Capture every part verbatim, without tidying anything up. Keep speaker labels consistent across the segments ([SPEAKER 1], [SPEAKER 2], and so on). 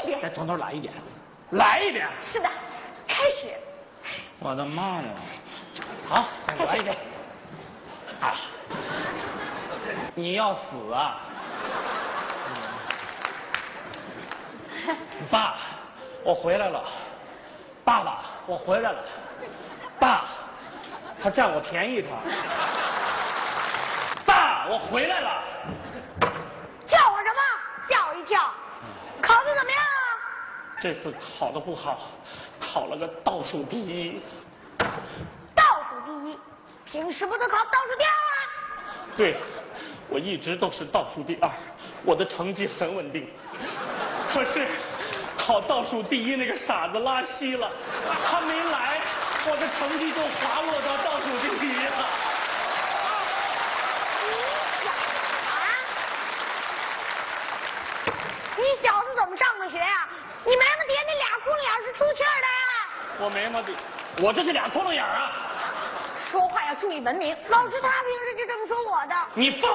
[SPEAKER 1] 遍。
[SPEAKER 2] 再从头来一遍，来一遍。
[SPEAKER 1] 是的，开始。
[SPEAKER 2] 我的妈呀！好，再来一遍。啊！你要死啊！爸，我回来了。爸爸，我回来了。爸，他占我便宜他。爸，我回来了。
[SPEAKER 1] 叫我什么？吓我一跳。考的怎么样啊？
[SPEAKER 2] 这次考的不好，考了个倒数第一。
[SPEAKER 1] 倒数第一，平时不都考倒数第二吗？
[SPEAKER 2] 对，我一直都是倒数第二，我的成绩很稳定。可是考倒数第一那个傻子拉稀了，他没来，我的成绩就滑落到倒数第一了。
[SPEAKER 1] 你小子怎么上的学呀？你眉毛底下那俩窟窿眼是出气儿的呀？
[SPEAKER 2] 我眉毛底，我这是俩窟窿眼啊！
[SPEAKER 1] 说话要注意文明。老师他平时就这么说我的。
[SPEAKER 2] 你放！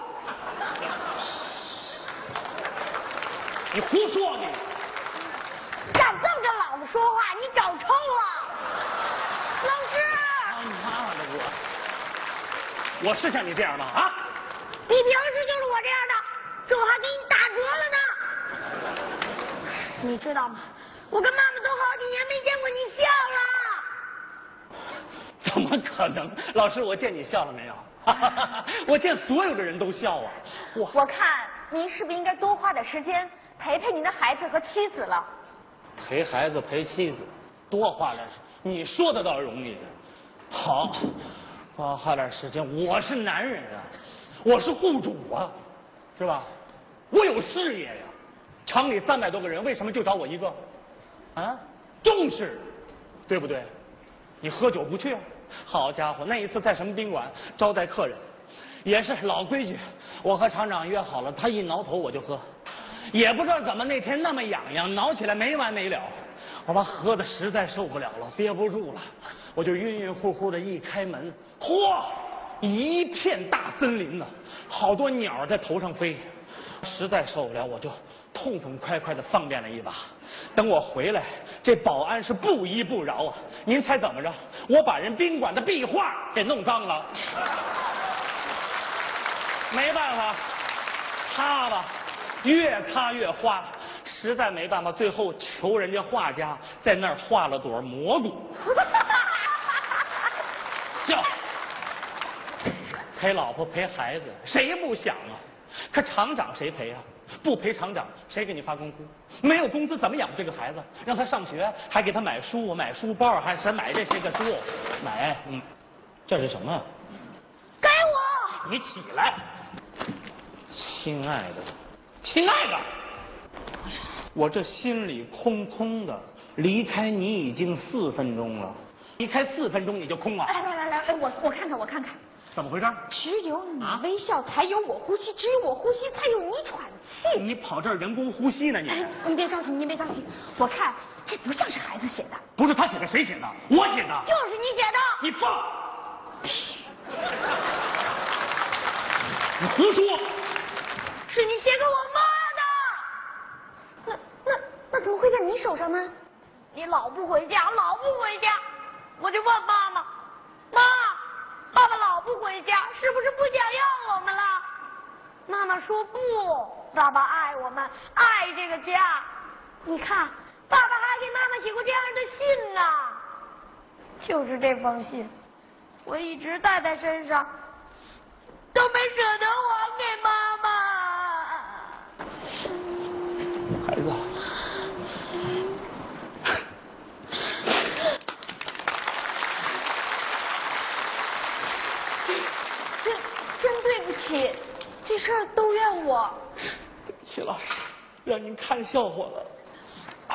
[SPEAKER 2] 你胡说你！
[SPEAKER 1] 敢这么跟老子说话，你找抽了！老师！
[SPEAKER 2] 他妈的我！我是像你这样吗？啊！
[SPEAKER 1] 你平时就是我这样的，这我还给你打折了呢。你知道吗？我跟妈妈都好几年没见过你笑了。
[SPEAKER 2] 怎么可能？老师，我见你笑了没有？我见所有的人都笑啊！
[SPEAKER 1] 我我看您是不是应该多花点时间陪陪您的孩子和妻子了？
[SPEAKER 2] 陪孩子陪妻子，多花点时间，你说的倒容易。好，多花点时间。我是男人啊，我是户主啊，是吧？我有事业呀。厂里三百多个人，为什么就找我一个？啊，重视，对不对？你喝酒不去啊？好家伙，那一次在什么宾馆招待客人，也是老规矩，我和厂长约好了，他一挠头我就喝，也不知道怎么那天那么痒痒，挠起来没完没了，我把喝的实在受不了了，憋不住了，我就晕晕乎乎的一开门，嚯，一片大森林呢，好多鸟在头上飞，实在受不了，我就痛痛快快的放便了一把。等我回来，这保安是不依不饶啊！您猜怎么着？我把人宾馆的壁画给弄脏了。没办法，擦吧，越擦越花，实在没办法，最后求人家画家在那儿画了朵蘑菇。笑，陪老婆陪孩子，谁不想啊？可厂长谁陪啊？不陪厂长，谁给你发工资？没有工资怎么养这个孩子？让他上学，还给他买书、买书包，还是买这些个书，买，嗯，这是什么？
[SPEAKER 1] 给我！
[SPEAKER 2] 你起来，亲爱的，亲爱的，我这心里空空的，离开你已经四分钟了，离开四分钟你就空了。
[SPEAKER 1] 来来来来，哎，我我看看，我看看。
[SPEAKER 2] 怎么回事？
[SPEAKER 1] 只有你微笑，才有我呼吸；只有我呼吸，才有你喘气。
[SPEAKER 2] 你跑这儿人工呼吸呢？你
[SPEAKER 1] 哎，你别着急，您别着急。我看这不像是孩子写的。
[SPEAKER 2] 不是他写的，谁写的？我写的。
[SPEAKER 1] 就是你写的。
[SPEAKER 2] 你放屁！你胡说！
[SPEAKER 1] 是你写给我妈的。那那那怎么会在你手上呢？你老不回家，老不回家，我就问妈妈，妈。爸爸老不回家，是不是不想要我们了？妈妈说不，爸爸爱我们，爱这个家。你看，爸爸还给妈妈写过这样的信呢。就是这封信，我一直带在身上，都没舍得还给妈妈。
[SPEAKER 2] 孩子。
[SPEAKER 1] 对不起，这事儿都怨我。
[SPEAKER 2] 对不起，老师，让您看笑话了。